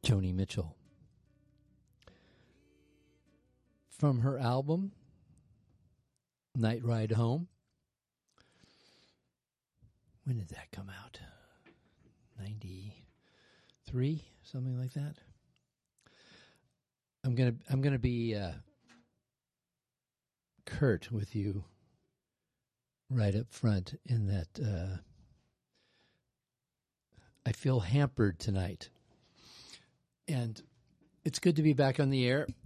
Joni Mitchell. From her album, Night Ride Home. When did that come out? 93, something like that. I'm gonna be curt with you right up front in that I feel hampered tonight. And it's good to be back on the air.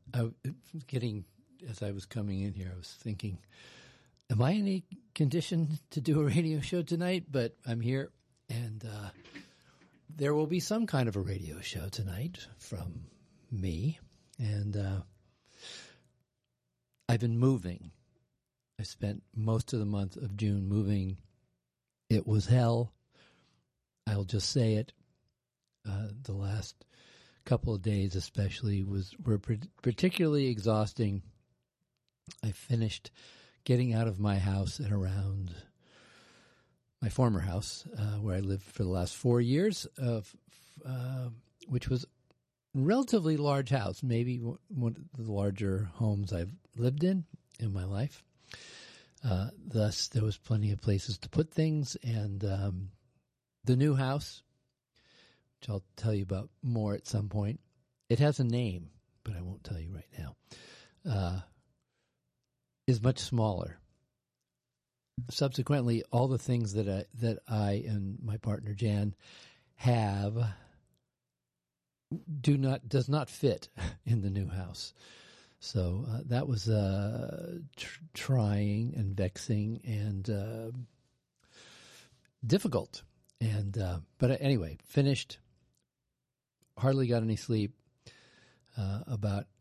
As I was coming in here, I was thinking, am I in any condition to do a radio show tonight? But I'm here, and there will be some kind of a radio show tonight from me. And I've been moving. I spent most of the month of June moving. It was hell. I'll just say it. The last couple of days especially were particularly exhausting. I finished getting out of my house at around my former house, where I lived for the last 4 years, which was a relatively large house, maybe one of the larger homes I've lived in my life. Thus, there was plenty of places to put things, and the new house, which I'll tell you about more at some point. It has a name, but I won't tell you right now, is much smaller. Subsequently, all the things that I and my partner Jan have does not fit in the new house. So that was trying and vexing and difficult. But anyway, finished. Hardly got any sleep. About